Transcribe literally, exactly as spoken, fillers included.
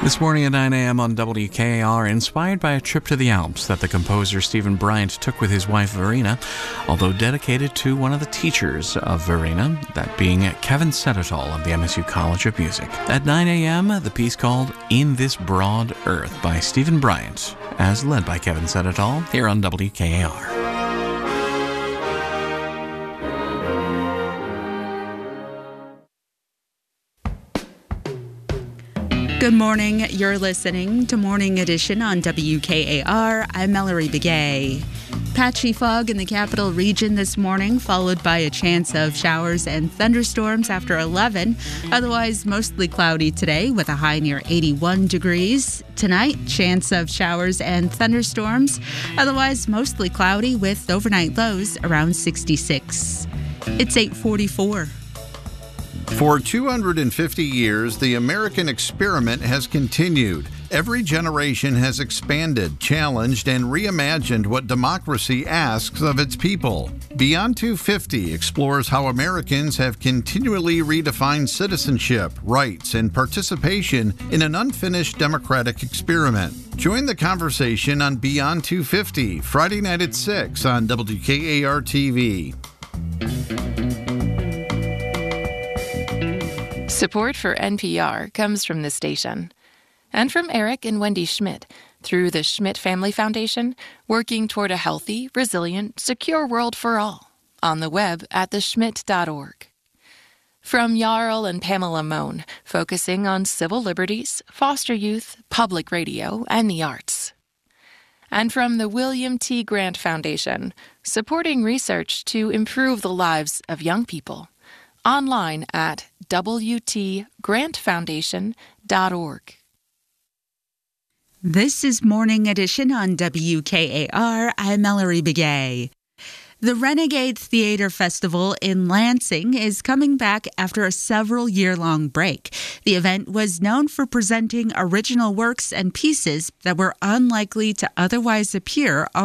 This morning at nine a.m. on W K A R, inspired by a trip to the Alps that the composer Stephen Bryant took with his wife Verena, although dedicated to one of the teachers of Verena, that being Kevin Sedetol of the M S U College of Music. At nine a.m., the piece called In This Broad Earth by Stephen Bryant, as led by Kevin Sedetol, here on W K A R. Good morning. You're listening to Morning Edition on W K A R. I'm Mallory Begay. Patchy fog in the capital region this morning, followed by a chance of showers and thunderstorms after eleven. Otherwise, mostly cloudy today with a high near eighty-one degrees. Tonight, chance of showers and thunderstorms. Otherwise, mostly cloudy with overnight lows around sixty-six. It's eight forty-four. For two hundred fifty years, the American experiment has continued. Every generation has expanded, challenged, and reimagined what democracy asks of its people. Beyond two fifty explores how Americans have continually redefined citizenship, rights, and participation in an unfinished democratic experiment. Join the conversation on Beyond two fifty, Friday night at six on W K A R T V. Support for N P R comes from this station and from Eric and Wendy Schmidt through the Schmidt Family Foundation, working toward a healthy, resilient, secure world for all on the web at the schmidt dot org. From Jarl and Pamela Mohn, focusing on civil liberties, foster youth, public radio, and the arts. And from the William T. Grant Foundation, supporting research to improve the lives of young people. Online at w t grant foundation dot org. This is Morning Edition on W K A R. I'm Mallory Begay. The Renegade Theater Festival in Lansing is coming back after a several-year-long break. The event was known for presenting original works and pieces that were unlikely to otherwise appear on